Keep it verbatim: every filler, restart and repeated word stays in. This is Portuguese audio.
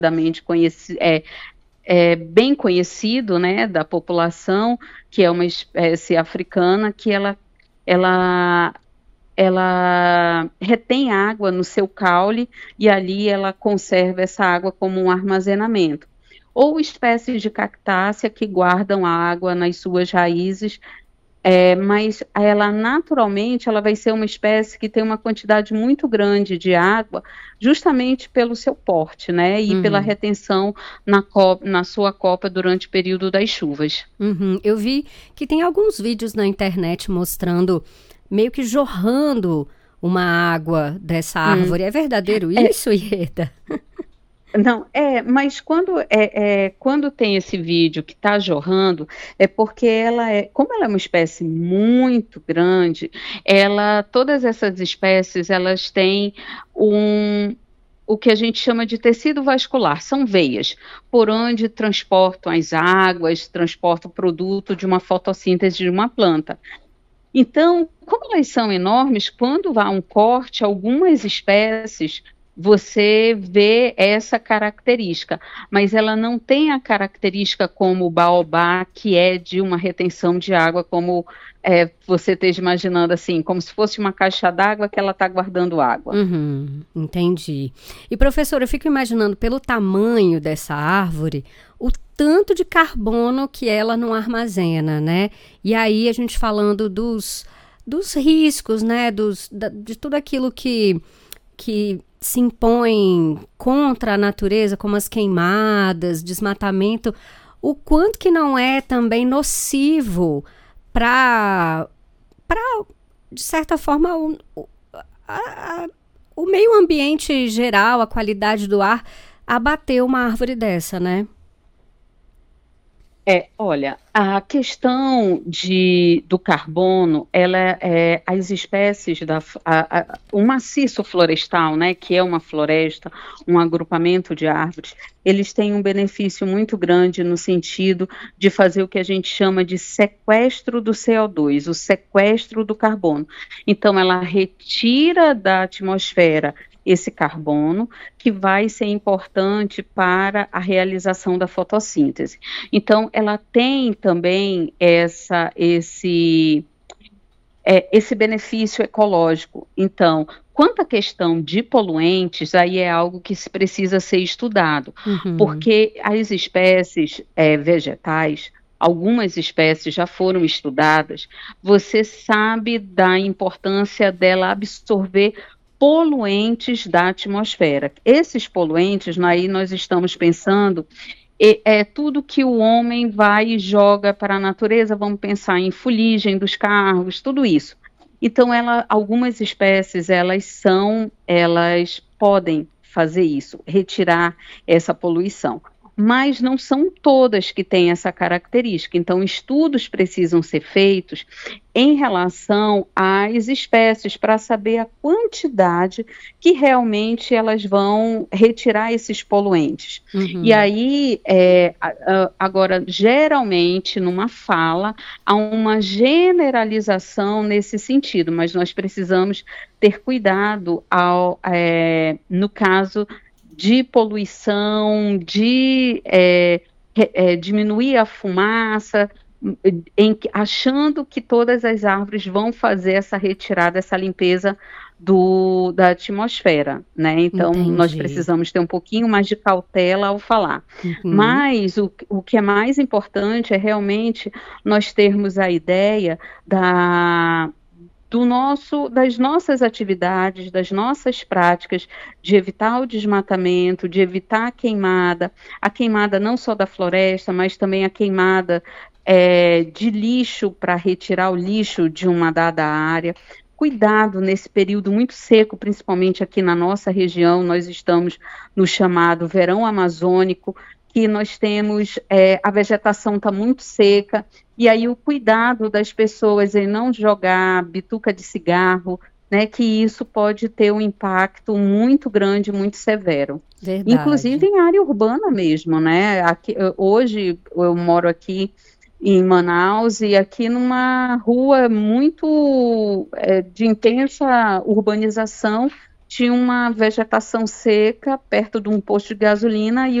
conheci, é, é bem conhecido, né, da população, que é uma espécie africana, que ela, ela, ela retém água no seu caule e ali ela conserva essa água como um armazenamento. Ou espécies de cactácea que guardam a água nas suas raízes, é, mas ela naturalmente ela vai ser uma espécie que tem uma quantidade muito grande de água, justamente pelo seu porte, né, e pela Uhum. retenção na, copa, na sua copa durante o período das chuvas. Uhum. Eu vi que tem alguns vídeos na internet mostrando meio que jorrando uma água dessa Hum. árvore. É verdadeiro É, isso, Ieda? não, é, mas quando, é, é, quando tem esse vídeo que está jorrando, é porque ela é, como ela é uma espécie muito grande, ela, todas essas espécies, elas têm um, o que a gente chama de tecido vascular, são veias, por onde transportam as águas, transportam o produto de uma fotossíntese de uma planta. Então, como elas são enormes, quando há um corte, algumas espécies você vê essa característica, mas ela não tem a característica como o baobá, que é de uma retenção de água, como é, você esteja imaginando assim, como se fosse uma caixa d'água que ela está guardando água. Uhum, entendi. E, professora, eu fico imaginando, pelo tamanho dessa árvore, o tanto de carbono que ela não armazena, né? E aí a gente falando dos, dos riscos, né? Dos, da, de tudo aquilo que, que se impõe contra a natureza, como as queimadas, desmatamento, o quanto que não é também nocivo para, para de certa forma, o, a, a, o meio ambiente geral, a qualidade do ar, abater uma árvore dessa, né? É, olha, a questão de, do carbono, ela é, as espécies, da, a, a, o maciço florestal, né, que é uma floresta, um agrupamento de árvores, eles têm um benefício muito grande no sentido de fazer o que a gente chama de sequestro do C O dois, o sequestro do carbono. Então, ela retira da atmosfera esse carbono, que vai ser importante para a realização da fotossíntese. Então, ela tem também essa, esse, é, esse benefício ecológico. Então, quanto à questão de poluentes, aí é algo que se precisa ser estudado, Uhum. porque as espécies é, vegetais, algumas espécies já foram estudadas, você sabe da importância dela absorver poluentes da atmosfera. Esses poluentes, aí nós estamos pensando, é, é tudo que o homem vai e joga para a natureza, vamos pensar em fuligem dos carros, tudo isso. Então, ela, algumas espécies, elas são, elas podem fazer isso, retirar essa poluição. Mas não são todas que têm essa característica. Então, estudos precisam ser feitos em relação às espécies para saber a quantidade que realmente elas vão retirar esses poluentes. E Uhum. aí, é, agora, geralmente, numa fala, há uma generalização nesse sentido, mas nós precisamos ter cuidado ao, é, no caso de poluição, de é, é, diminuir a fumaça, em, achando que todas as árvores vão fazer essa retirada, essa limpeza do, da atmosfera, né? Então, nós Entendi. precisamos ter um pouquinho mais de cautela ao falar. Uhum. Mas o, o que é mais importante é realmente nós termos a ideia da do nosso, das nossas atividades, das nossas práticas, de evitar o desmatamento, de evitar a queimada, a queimada não só da floresta, mas também a queimada é, de lixo para retirar o lixo de uma dada área. Cuidado nesse período muito seco, principalmente aqui na nossa região, nós estamos no chamado verão amazônico, que nós temos, é, a vegetação está muito seca, e aí o cuidado das pessoas em não jogar bituca de cigarro, né, que isso pode ter um impacto muito grande, muito severo. Inclusive Verdade. em área urbana mesmo, né? Aqui, hoje eu moro aqui em Manaus e aqui numa rua muito é, de intensa urbanização, tinha uma vegetação seca perto de um posto de gasolina e